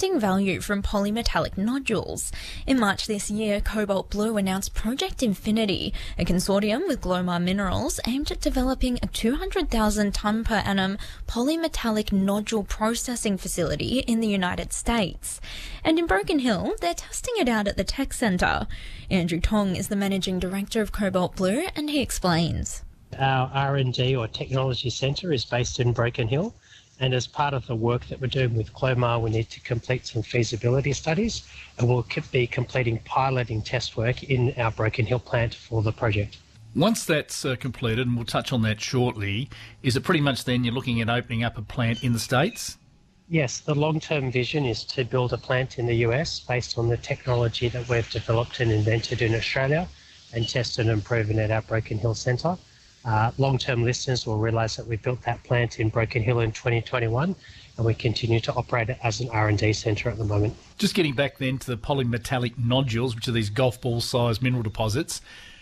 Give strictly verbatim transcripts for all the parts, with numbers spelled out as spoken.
extracting value from polymetallic nodules. In March this year, Cobalt Blue announced Project Infinity, a consortium with Glomar Minerals aimed at developing a two hundred thousand tonne per annum polymetallic nodule processing facility in the United States. And in Broken Hill, they're testing it out at the Tech Centre. Andrew Tong is the Managing Director of Cobalt Blue, and he explains. Our R and D or Technology Centre is based in Broken Hill, and as part of the work that we're doing with Glomar, we need to complete some feasibility studies, and we'll be completing piloting test work in our Broken Hill plant for the project. Once that's uh, completed, and we'll touch on that shortly, is it pretty much then you're looking at opening up a plant in the States? Yes, the long-term vision is to build a plant in the U S based on the technology that we've developed and invented in Australia and tested and proven at our Broken Hill Centre. Uh, long-term listeners will realise that we built that plant in Broken Hill in twenty twenty-one, and we continue to operate it as an R and D centre at the moment. Just getting back then to the polymetallic nodules, which are these golf ball-sized mineral deposits,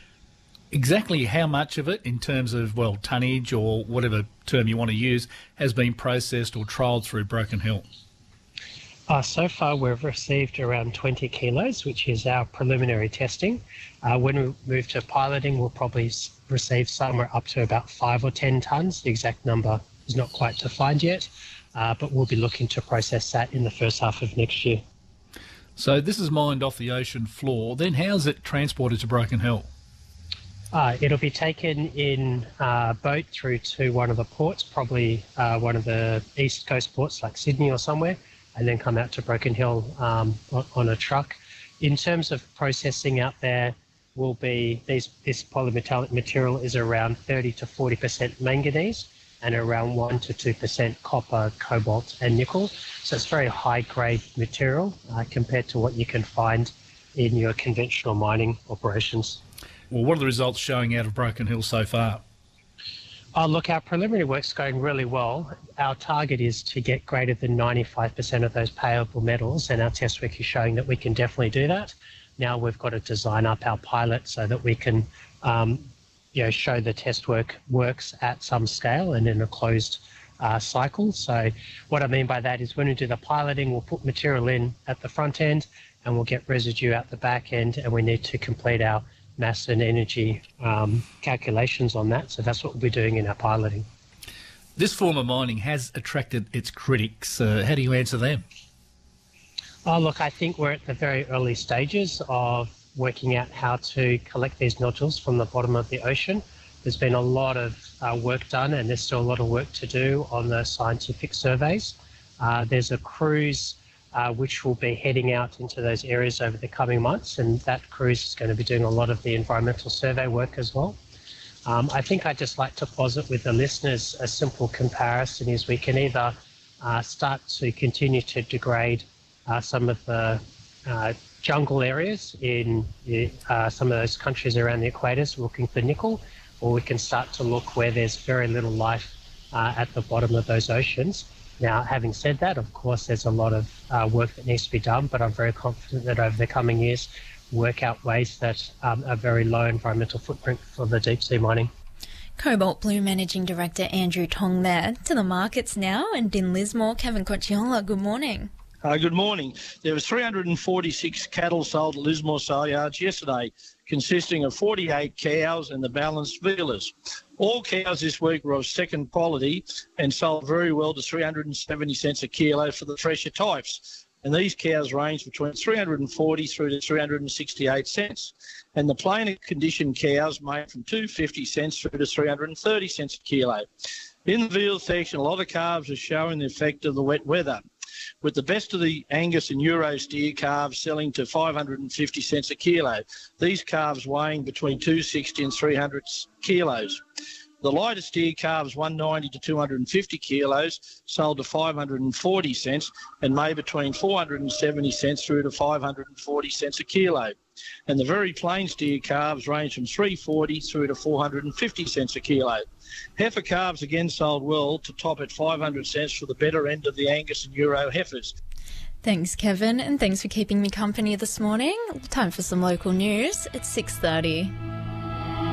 exactly how much of it, in terms of, well, tonnage or whatever term you want to use, has been processed or trialled through Broken Hill? Uh, so far, we've received around twenty kilos, which is our preliminary testing. Uh, when we move to piloting, we'll probably s- receive somewhere up to about five or ten tonnes. The exact number is not quite defined yet, uh, but we'll be looking to process that in the first half of next year. So this is mined off the ocean floor. Then how's it transported to Broken Hill? Uh, it'll be taken in a uh, boat through to one of the ports, probably uh, one of the east coast ports like Sydney or somewhere, and then come out to Broken Hill um, on, on a truck. In terms of processing out there, will be these, this polymetallic material is around thirty to forty percent manganese and around one to two percent copper, cobalt and nickel. So it's very high grade material uh, compared to what you can find in your conventional mining operations. Well, what are the results showing out of Broken Hill so far? Oh, look, our preliminary work's going really well. Our target is to get greater than ninety-five percent of those payable metals, and our test work is showing that we can definitely do that. Now we've got to design up our pilot so that we can um, you know, show the test work works at some scale and in a closed uh, cycle. So what I mean by that is when we do the piloting, we'll put material in at the front end and we'll get residue out the back end, and we need to complete our mass and energy um, calculations on that. So that's what we'll be doing in our piloting. This form of mining has attracted its critics. Uh, how do you answer them? Oh, look, I think we're at the very early stages of working out how to collect these nodules from the bottom of the ocean. There's been a lot of uh, work done, and there's still a lot of work to do on the scientific surveys. Uh, there's a cruise Uh, which will be heading out into those areas over the coming months, and that cruise is going to be doing a lot of the environmental survey work as well. Um, I think I'd just like to posit with the listeners a simple comparison is we can either uh, start to continue to degrade uh, some of the uh, jungle areas in uh, some of those countries around the equators looking for nickel, or we can start to look where there's very little life uh, at the bottom of those oceans. Now, having said that, of course, there's a lot of uh, work that needs to be done, but I'm very confident that over the coming years, work out ways that um, are very low environmental footprint for the deep sea mining. Cobalt Blue Managing Director Andrew Tong there. To the markets now, and in Lismore, Kevin Cocciola, good morning. Uh, good morning. There was three hundred forty-six cattle sold at Lismore sale yards yesterday, consisting of forty-eight cows and the balance feelers. All cows this week were of second quality and sold very well to three hundred seventy cents a kilo for the fresher types. And these cows range between three hundred forty through to three hundred sixty-eight cents. And the plainer condition cows made from two hundred fifty cents through to three hundred thirty cents a kilo. In the veal section, a lot of calves are showing the effect of the wet weather, with the best of the Angus and Euro steer calves selling to five hundred fifty cents a kilo. These calves weighing between two hundred sixty and three hundred kilos. The lighter steer calves, one hundred ninety to two hundred fifty kilos, sold to five hundred forty cents and made between four hundred seventy cents through to five hundred forty cents a kilo. And the very plain steer calves range from three hundred forty through to four hundred fifty cents a kilo. Heifer calves again sold well to top at five hundred cents for the better end of the Angus and Euro heifers. Thanks, Kevin, and thanks for keeping me company this morning. Time for some local news at six thirty.